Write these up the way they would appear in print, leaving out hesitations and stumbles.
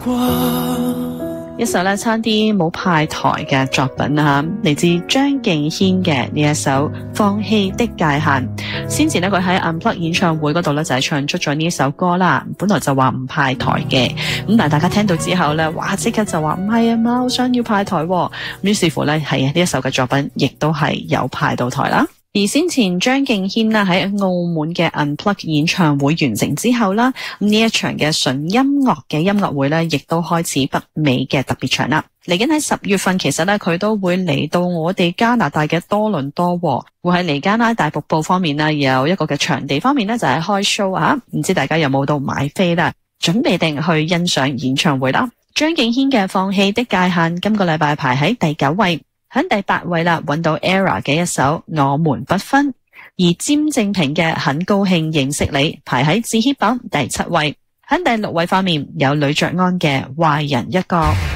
一首咧差啲冇派台嘅作品啊，嚟自張敬軒嘅呢一首《放棄的界限》。先前咧佢喺 Unplugged 演唱會嗰度咧就係唱出咗呢一首歌啦，本來就話唔派台嘅，咁但係大家聽到之後咧，哇即刻就話唔係啊嘛，好想要派台喎。於是乎咧係呢一首嘅作品亦都係有派到台啦。而先前張敬軒啦喺澳門嘅 Unplugged 演唱會完成之後啦，呢一場嘅純音樂嘅音樂會咧，亦都開始北美嘅特別場啦。嚟緊喺10月份，其實咧佢都會嚟到我哋加拿大嘅多倫多，會喺尼加拉大瀑布方面啦，有一個嘅場地方面咧就係開 show 啊，唔知大家有冇到買飛啦？準備定去欣賞演唱會啦。張敬軒嘅《放棄的界限》今個禮拜排喺第9位。喺第8位啦，揾到 ERROR 嘅一首《我們不分》，而詹正平嘅《很高興認識你》排喺致 hit 榜第7位。喺第6位方面有呂爵安嘅《壞人一個》。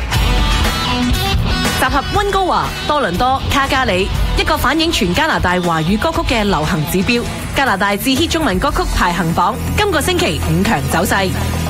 集合溫哥華、多倫多、卡加里，一個反映全加拿大華語歌曲嘅流行指標。加拿大致 hit 中文歌曲排行榜，今個星期5強走勢。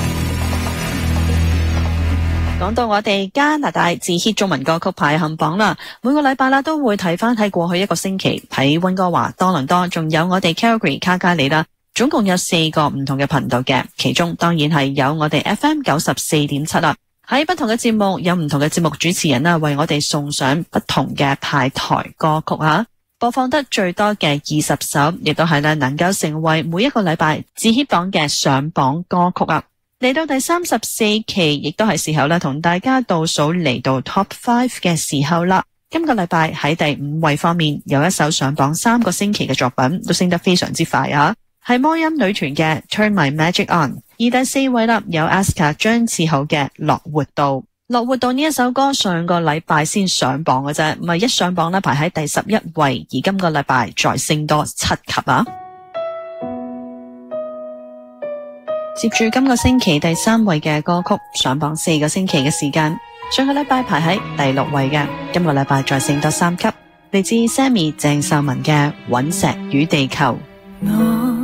講到我哋加拿大致 hit 中文歌曲排行榜啦，每個禮拜啦都會睇翻喺過去一個星期喺溫哥華、多倫多，仲有我哋 Calgary 卡加里啦，總共有4個唔同嘅頻道嘅，其中當然係有我哋 FM 94.7啦。喺不同嘅節目有唔同嘅節目主持人啦，為我哋送上不同嘅派台歌曲啊，播放得最多嘅20首，亦都係咧能夠成為每一個禮拜致 hit 榜嘅上榜歌曲啊。嚟到第34期，亦都係時候啦，同大家倒數嚟到 Top 5嘅時候啦。今個禮拜喺第5位方面，有一首上榜3個星期嘅作品，都升得非常之快啊！係魔音女團嘅 Turn My Magic On。而第4位啦，有 Aska 張志豪嘅樂活道。樂活道呢一首歌上個禮拜先上榜嘅啫，唔係一上榜咧排喺第11位，而今個禮拜再升多7級啊！接住今個星期第3位嘅歌曲上榜4個星期嘅時間，上個禮拜排喺第6位嘅，今個禮拜再升多3級，嚟自 Sammy 鄭秀文嘅隕石與地球。 我